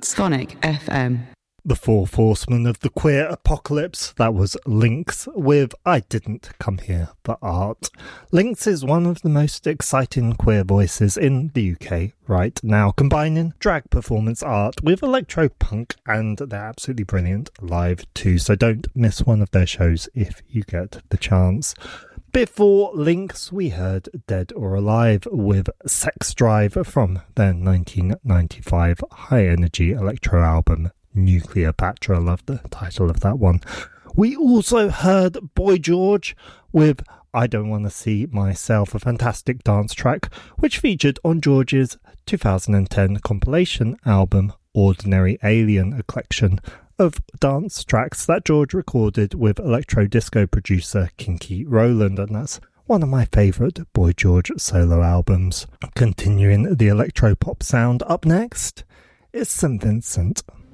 Sonic FM. The Fourth Horsemen of the Queer Apocalypse, that was Lynx with I Didn't Come Here for Art. Lynx is one of the most exciting queer voices in the UK right now, combining drag performance art with electro-punk, and they're absolutely brilliant live too, so don't miss one of their shows if you get the chance. Before Lynx, we heard Dead or Alive with Sex Drive from their 1995 high-energy electro album Nuclear Patra. Love the title of that one. We also heard Boy George with I Don't Want to See Myself, a fantastic dance track which featured on George's 2010 compilation album Ordinary Alien, a collection of dance tracks that George recorded with electro disco producer Kinky Rowland, and that's one of my favourite Boy George solo albums. Continuing the electro pop sound, up next is St Vincent.